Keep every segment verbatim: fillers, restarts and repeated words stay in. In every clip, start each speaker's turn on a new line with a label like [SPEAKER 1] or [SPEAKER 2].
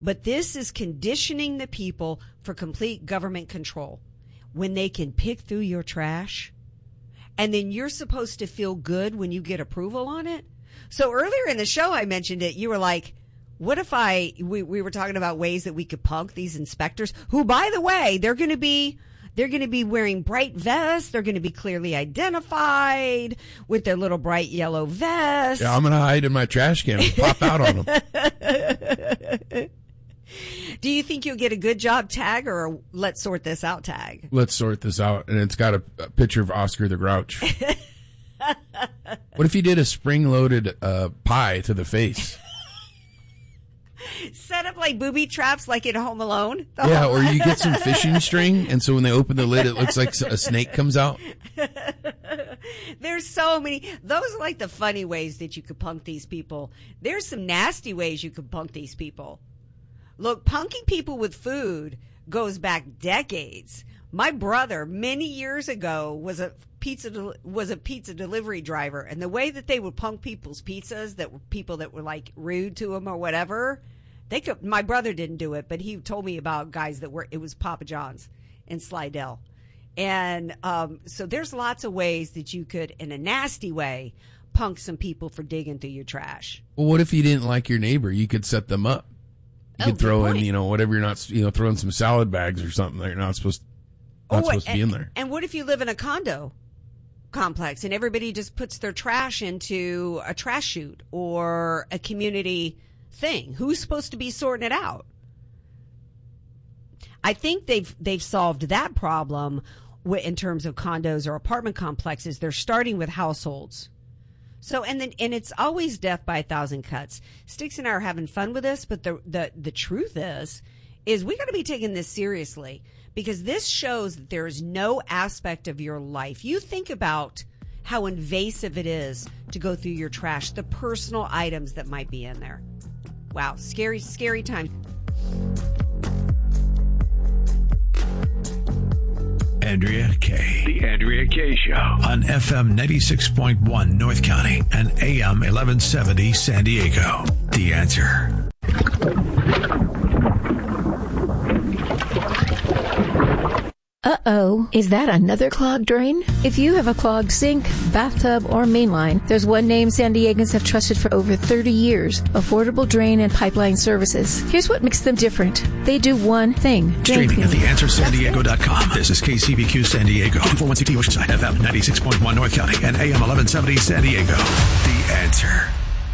[SPEAKER 1] But this is conditioning the people for complete government control. When they can pick through your trash, and then you're supposed to feel good when you get approval on it. So earlier in the show, I mentioned it. You were like, what if I, we, we were talking about ways that we could punk these inspectors who, by the way, they're going to be, they're going to be wearing bright vests. They're going to be clearly identified with their little bright yellow vests.
[SPEAKER 2] Yeah, I'm going to hide in my trash can and pop out on them.
[SPEAKER 1] Do you think you'll get a good job tag or a let's sort this out tag?
[SPEAKER 2] Let's sort this out. And it's got a, a picture of Oscar the Grouch. What if you did a spring-loaded uh, pie to the face?
[SPEAKER 1] Set up like booby traps like in Home Alone?
[SPEAKER 2] Yeah, or you get some fishing string, and so when they open the lid, it looks like a snake comes out.
[SPEAKER 1] There's so many. Those are like the funny ways that you could punk these people. There's some nasty ways you could punk these people. Look, punking people with food goes back decades. My brother, many years ago, was a pizza was a pizza delivery driver, and the way that they would punk people's pizzas, that were people that were like rude to him or whatever, they could. My brother didn't do it, but he told me about guys that were. It was Papa John's in Slidell, and um, so there's lots of ways that you could, in a nasty way, punk some people for digging through your trash.
[SPEAKER 2] Well, what if you didn't like your neighbor? You could set them up. You could oh, throw in, you know, whatever you're not, you know, throw in some salad bags or something that you're not supposed, not oh, supposed
[SPEAKER 1] and,
[SPEAKER 2] to be in there.
[SPEAKER 1] And what if you live in a condo complex and everybody just puts their trash into a trash chute or a community thing? Who's supposed to be sorting it out? I think they've they've solved that problem in terms of condos or apartment complexes. They're starting with households. So, and then, and it's always death by a thousand cuts. Sticks and I are having fun with this, but the, the, the truth is, is we got to be taking this seriously, because this shows that there is no aspect of your life. You think about how invasive it is to go through your trash, the personal items that might be in there. Wow. Scary, scary time.
[SPEAKER 3] Andrea Kaye.
[SPEAKER 4] The Andrea Kaye Show.
[SPEAKER 3] On F M ninety-six point one North County and A M eleven seventy San Diego. The Answer.
[SPEAKER 5] Uh-oh, is that another clogged drain? If you have a clogged sink, bathtub, or mainline, there's one name San Diegans have trusted for over thirty years, Affordable Drain and Pipeline Services. Here's what makes them different. They do one thing. Drain
[SPEAKER 3] Streaming
[SPEAKER 5] cleaning.
[SPEAKER 3] at the answer san diego dot com. This is K C B Q San Diego, two forty-one C T Oceanside, F M ninety-six point one North County, and A M eleven seventy San Diego. The Answer.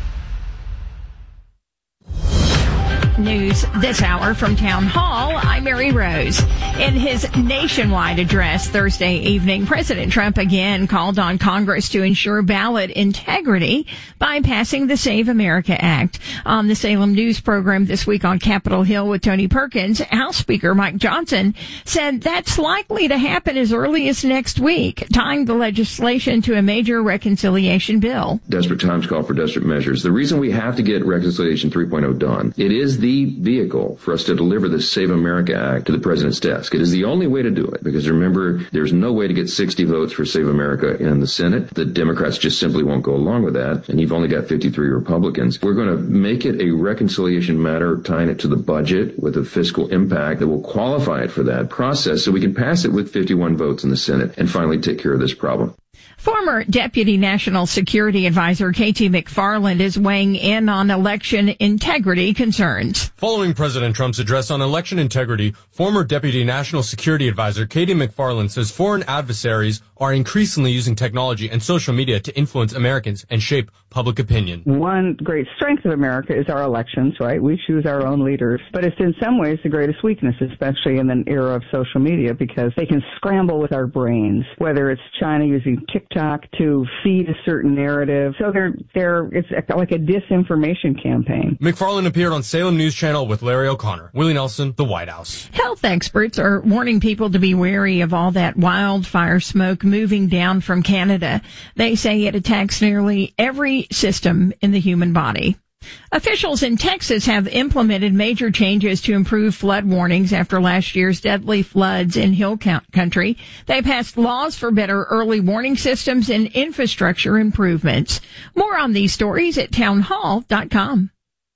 [SPEAKER 6] News this hour from Town Hall. I'm Mary Rose. In his nationwide address Thursday evening, President Trump again called on Congress to ensure ballot integrity by passing the Save America Act. On the Salem News program this week on Capitol Hill with Tony Perkins, House Speaker Mike Johnson said that's likely to happen as early as next week, tying the legislation to a major reconciliation bill.
[SPEAKER 7] Desperate times call for desperate measures. The reason we have to get Reconciliation three point oh done, it is the vehicle for us to deliver the Save America Act to the president's desk. It is the only way to do it, because remember, there's no way to get sixty votes for Save America in the Senate. The Democrats just simply won't go along with that, and you've only got fifty-three Republicans. We're going to make it a reconciliation matter, tying it to the budget with a fiscal impact that will qualify it for that process, so we can pass it with fifty-one votes in the Senate and finally take care of this problem.
[SPEAKER 6] Former Deputy National Security Advisor Katie McFarland is weighing in on election integrity concerns.
[SPEAKER 8] Following President Trump's address on election integrity, former Deputy National Security Advisor Katie McFarland says foreign adversaries are increasingly using technology and social media to influence Americans and shape public opinion.
[SPEAKER 9] One great strength of America is our elections, right? We choose our own leaders. But it's in some ways the greatest weakness, especially in an era of social media, because they can scramble with our brains, whether it's China using TikTok to feed a certain narrative. So they're, they're, it's like a disinformation campaign.
[SPEAKER 8] McFarland appeared on Salem News Channel with Larry O'Connor. Willie Nelson, The White House.
[SPEAKER 6] Health experts are warning people to be wary of all that wildfire smoke moving down from Canada. They say it attacks nearly every system in the human body. Officials in Texas have implemented major changes to improve flood warnings after last year's deadly floods in hill country. They passed laws for better early warning systems and infrastructure improvements. More on these stories at townhall dot com.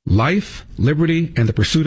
[SPEAKER 4] Life, liberty, and the pursuit